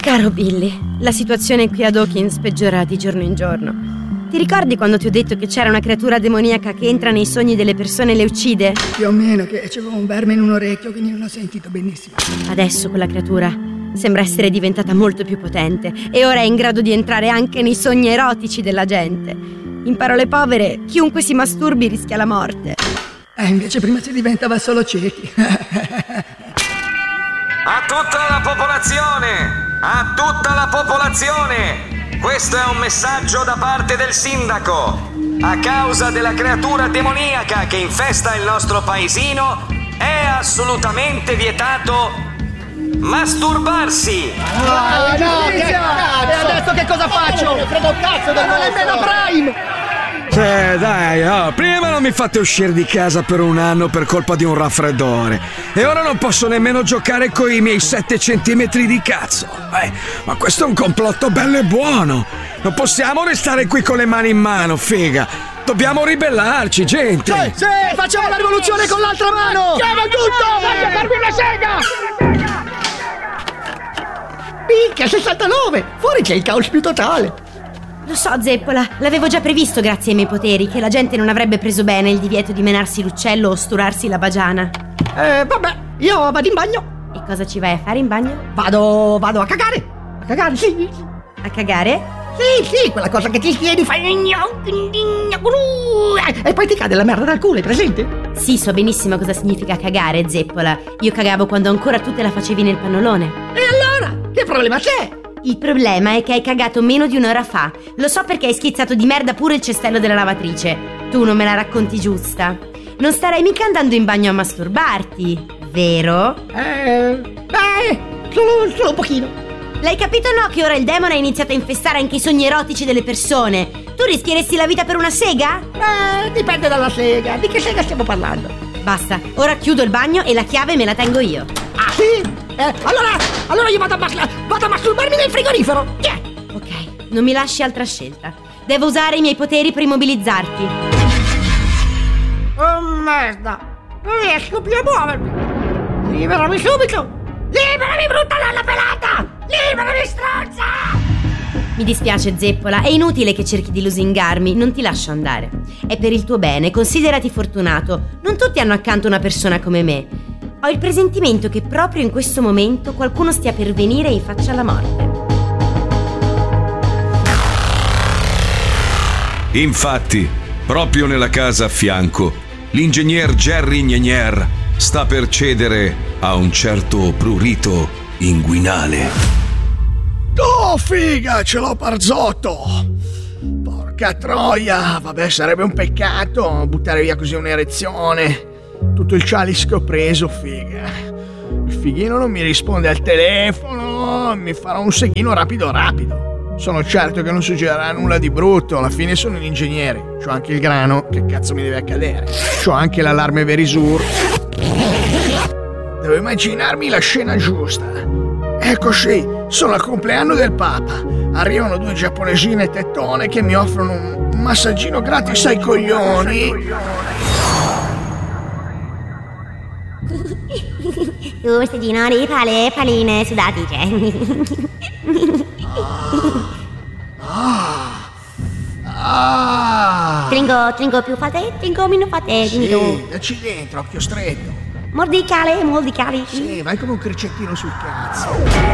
Caro Billy, la situazione qui ad Hawkins peggiora di giorno in giorno. Ti ricordi quando ti ho detto che c'era una creatura demoniaca che entra nei sogni delle persone e le uccide? Più o meno, che c'era un verme in un orecchio, quindi non ho sentito benissimo. Adesso quella creatura sembra essere diventata molto più potente e ora è in grado di entrare anche nei sogni erotici della gente. In parole povere, chiunque si masturbi rischia la morte. Invece prima si diventava solo ciechi. A tutta la popolazione! A tutta la popolazione! Questo è un messaggio da parte del sindaco. A causa della creatura demoniaca che infesta il nostro paesino, è assolutamente vietato masturbarsi. No, che adesso che cosa faccio? Non frego un cazzo del nemmeno Prime! Dai, prima non mi fate uscire di casa per un anno per colpa di un raffreddore e ora non posso nemmeno giocare coi miei 7 centimetri di cazzo. Ma questo è un complotto bello e buono. Non possiamo restare qui con le mani in mano, figa. Dobbiamo ribellarci, gente. Sì, facciamo la rivoluzione con l'altra mano. Chiama tutto! Voglio farmi una sega! Picchia, 69! Fuori c'è il caos più totale. Lo so, Zeppola, l'avevo già previsto grazie ai miei poteri, che la gente non avrebbe preso bene il divieto di menarsi l'uccello o sturarsi la bagiana. Vabbè, io vado in bagno. E cosa ci vai a fare in bagno? Vado a cagare. A cagare, sì. A cagare? Sì, quella cosa che ti chiedi, fai e poi ti cade la merda dal culo, hai presente? Sì, so benissimo cosa significa cagare, Zeppola. Io cagavo quando ancora tu te la facevi nel pannolone. E allora? Che problema c'è? Il problema è che hai cagato meno di un'ora fa. Lo so perché hai schizzato di merda pure il cestello della lavatrice. Tu non me la racconti giusta. Non starai mica andando in bagno a masturbarti, vero? Solo un pochino. L'hai capito o no che ora il demone ha iniziato a infestare anche i sogni erotici delle persone? Tu rischieresti la vita per una sega? Dipende dalla sega. Di che sega stiamo parlando? Basta, ora chiudo il bagno e la chiave me la tengo io. Ah sì? Allora io vado a masturbarmi nel frigorifero. Yeah. Ok, non mi lasci altra scelta. Devo usare i miei poteri per immobilizzarti. Oh merda! Non riesco più a muovermi! Liberami subito! Liberami, brutta nonna pelata! Liberami, stronza! Mi dispiace, Zeppola, è inutile che cerchi di lusingarmi, non ti lascio andare. È per il tuo bene, considerati fortunato. Non tutti hanno accanto una persona come me. Ho il presentimento che proprio in questo momento qualcuno stia per venire e faccia la morte. Infatti, proprio nella casa a fianco, l'ingegner Jerry Gnegner sta per cedere a un certo prurito inguinale. Oh, figa, ce l'ho Parzotto! Porca troia! Vabbè, sarebbe un peccato buttare via così un'erezione. Tutto il chalice che ho preso, figa. Il fighino non mi risponde al telefono, mi farà un seghino rapido. Sono certo che non succederà nulla di brutto, alla fine sono un ingegnere. C'ho anche il grano, che cazzo mi deve accadere? C'ho anche l'allarme Verisur. Devo immaginarmi la scena giusta. Eccoci, sono al compleanno del Papa. Arrivano 2 giapponesine tettone che mi offrono un massaggino gratis ai coglioni. Tu sedino di palline sudatiche. Tringo più forte, tringo meno forte. Sì, dacci dentro, occhio stretto. Mordicale. Sì, vai come un cricettino sul cazzo.